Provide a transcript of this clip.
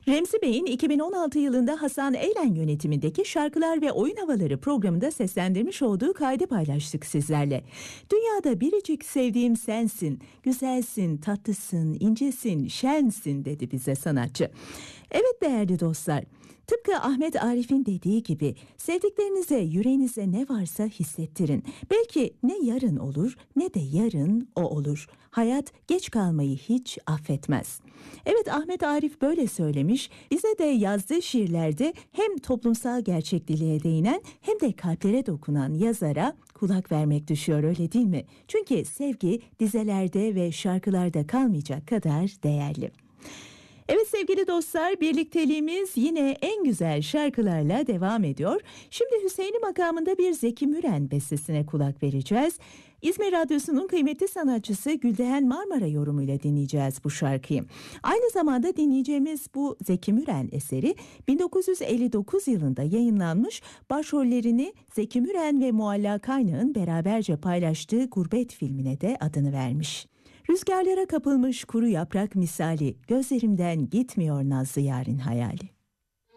Remzi Bey'in 2016 yılında Hasan Eylen yönetimindeki Şarkılar ve Oyun Havaları programında seslendirmiş olduğu kaydı paylaştık sizlerle. Dünyada biricik sevdiğim sensin, güzelsin, tatlısın, incesin, şensin dedi bize sanatçı. Evet değerli dostlar, tıpkı Ahmet Arif'in dediği gibi sevdiklerinize, yüreğinize ne varsa hissettirin. Belki ne yarın olur ne de yarın o olur. Hayat geç kalmayı hiç affetmez. Evet, Ahmet Arif böyle söylemiş. Bize de yazdığı şiirlerde hem toplumsal gerçekliliğe değinen hem de kalplere dokunan yazara kulak vermek düşüyor, öyle değil mi? Çünkü sevgi dizelerde ve şarkılarda kalmayacak kadar değerli. Evet sevgili dostlar, birlikteliğimiz yine en güzel şarkılarla devam ediyor. Şimdi Hüseyin'i makamında bir Zeki Müren bestesine kulak vereceğiz. İzmir Radyosu'nun kıymetli sanatçısı Güldehen Marmara yorumuyla dinleyeceğiz bu şarkıyı. Aynı zamanda dinleyeceğimiz bu Zeki Müren eseri 1959 yılında yayınlanmış, başrollerini Zeki Müren ve Mualla Kaynak'ın beraberce paylaştığı Gurbet filmine de adını vermiş. Rüzgarlara kapılmış kuru yaprak misali, gözlerimden gitmiyor nazlı yarın hayali.